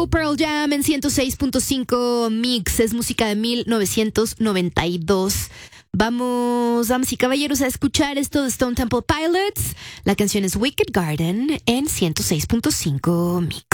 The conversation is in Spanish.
Pearl Jam en 106.5 Mix. Es música de 1992. Vamos, damas y caballeros, a escuchar esto de Stone Temple Pilots. La canción es Wicked Garden en 106.5 Mix.